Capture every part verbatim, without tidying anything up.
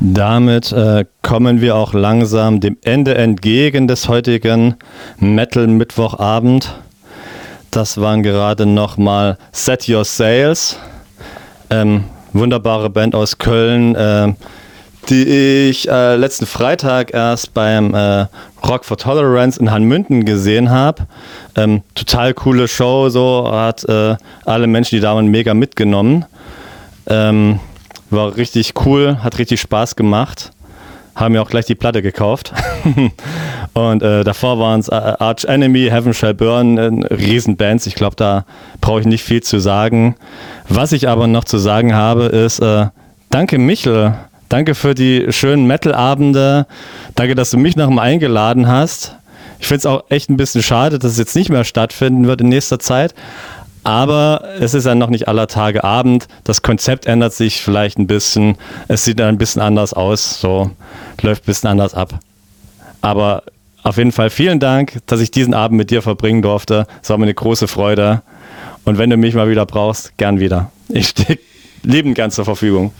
Damit äh, kommen wir auch langsam dem Ende entgegen des heutigen Metal-Mittwochabend. Das waren gerade nochmal Set Your Sails, ähm, wunderbare Band aus Köln, äh, die ich äh, letzten Freitag erst beim äh, Rock for Tolerance in Hanmünden gesehen habe. Ähm, total coole Show, so hat äh, alle Menschen, die da waren, mega mitgenommen. Ähm, war richtig cool, hat richtig Spaß gemacht. Haben mir auch gleich die Platte gekauft. Und äh, davor waren es Arch Enemy, Heaven Shall Burn, äh, Riesenbands. Ich glaube, da brauche ich nicht viel zu sagen. Was ich aber noch zu sagen habe, ist, äh, danke Michel. Danke für die schönen Metal-Abende. Danke, dass du mich nochmal eingeladen hast. Ich finde es auch echt ein bisschen schade, dass es jetzt nicht mehr stattfinden wird in nächster Zeit. Aber es ist ja noch nicht aller Tage Abend. Das Konzept ändert sich vielleicht ein bisschen. Es sieht dann ein bisschen anders aus. So läuft ein bisschen anders ab. Aber auf jeden Fall vielen Dank, dass ich diesen Abend mit dir verbringen durfte. Es war mir eine große Freude. Und wenn du mich mal wieder brauchst, gern wieder. Ich stehe liebend gern zur Verfügung.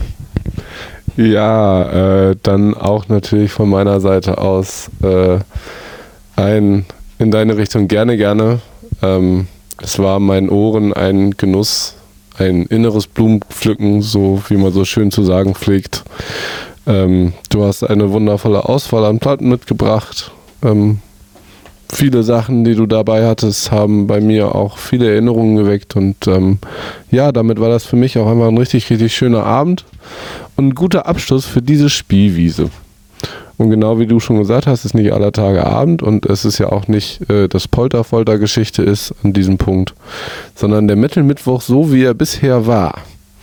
Ja, äh, dann auch natürlich von meiner Seite aus äh, ein in deine Richtung gerne, gerne. Ähm, es war meinen Ohren ein Genuss, ein inneres Blumenpflücken, so wie man so schön zu sagen pflegt. Ähm, du hast eine wundervolle Auswahl an Platten mitgebracht. Ähm, viele Sachen, die du dabei hattest, haben bei mir auch viele Erinnerungen geweckt und ähm, ja, damit war das für mich auch einmal ein richtig, richtig schöner Abend und ein guter Abschluss für diese Spielwiese. Und genau wie du schon gesagt hast, ist nicht aller Tage Abend und es ist ja auch nicht äh, das Polter-Folter-Geschichte ist an diesem Punkt, sondern der Metal-Mittwoch so, wie er bisher war.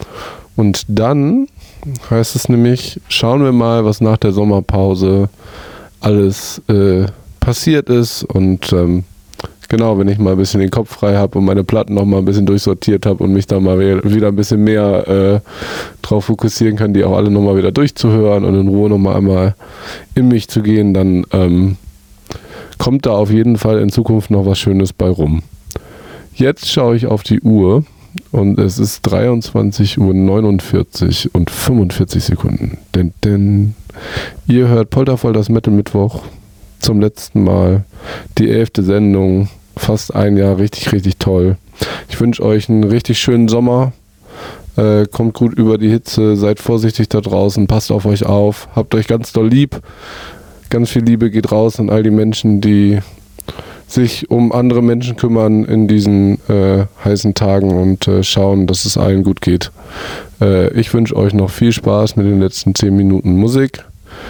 Und dann heißt es nämlich, schauen wir mal, was nach der Sommerpause alles äh, passiert ist und ähm, genau, wenn ich mal ein bisschen den Kopf frei habe und meine Platten noch mal ein bisschen durchsortiert habe und mich da mal wieder ein bisschen mehr äh, drauf fokussieren kann, die auch alle noch mal wieder durchzuhören und in Ruhe noch mal einmal in mich zu gehen, dann ähm, kommt da auf jeden Fall in Zukunft noch was Schönes bei rum. Jetzt schaue ich auf die Uhr und es ist dreiundzwanzig Uhr neunundvierzig und fünfundvierzig Sekunden. Denn, denn ihr hört Poltervoll das Metal Mittwoch zum letzten Mal. Die elfte Sendung, fast ein Jahr, richtig, richtig toll. Ich wünsche euch einen richtig schönen Sommer. Äh, kommt gut über die Hitze, seid vorsichtig da draußen, passt auf euch auf, habt euch ganz doll lieb. Ganz viel Liebe geht raus an all die Menschen, die sich um andere Menschen kümmern in diesen äh, heißen Tagen und äh, schauen, dass es allen gut geht. Äh, ich wünsche euch noch viel Spaß mit den letzten zehn Minuten Musik.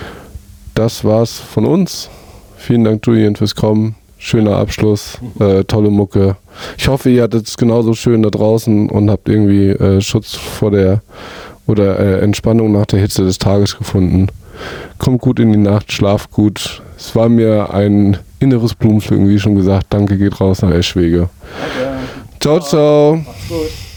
Das war's von uns. Vielen Dank, Julian, fürs Kommen. Schöner Abschluss, äh, tolle Mucke. Ich hoffe, ihr hattet es genauso schön da draußen und habt irgendwie äh, Schutz vor der oder äh, Entspannung nach der Hitze des Tages gefunden. Kommt gut in die Nacht, schlaft gut. Es war mir ein inneres Blumenpflücken, wie schon gesagt. Danke geht raus nach Eschwege. Okay. Ciao, ciao. Macht's gut.